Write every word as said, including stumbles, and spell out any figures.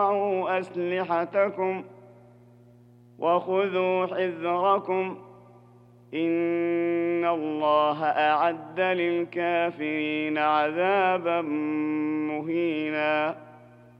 ارفعوا أسلحتكم وخذوا حذركم إن الله أعد للكافرين عذابا مهينا